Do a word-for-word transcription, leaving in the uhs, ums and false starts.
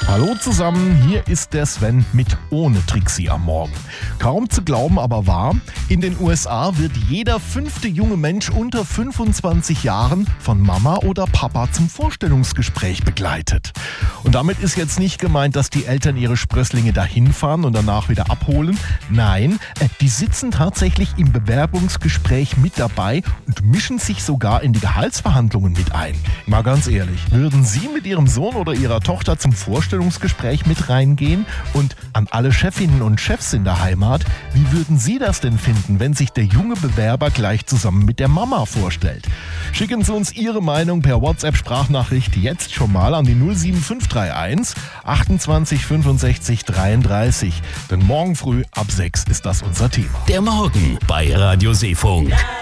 Hallo zusammen, hier ist der Sven mit Ohne Trixie am Morgen. Kaum zu glauben, aber wahr, in den U S A wird jeder fünfte junge Mensch unter fünfundzwanzig Jahren von Mama oder Papa zum Vorstellungsgespräch begleitet. Und damit ist jetzt nicht gemeint, dass die Eltern ihre Sprösslinge dahin fahren und danach wieder abholen. Nein, die sitzen tatsächlich im Bewerbungsgespräch mit dabei und mischen sich sogar in die Gehaltsverhandlungen mit ein. Mal ganz ehrlich, würden Sie mit Ihrem Sohn oder Ihrer Tochter zum Vorstellungsgespräch mit reingehen? Und an alle Chefinnen und Chefs in der Heimat, wie würden Sie das denn finden, wenn sich der junge Bewerber gleich zusammen mit der Mama vorstellt? Schicken Sie uns Ihre Meinung per WhatsApp-Sprachnachricht jetzt schon mal an die null sieben fünf drei eins achtundzwanzig fünfundsechzig dreiunddreißig. Denn morgen früh ab sechs ist das unser Thema. Der Morgen bei Radio Seefunk.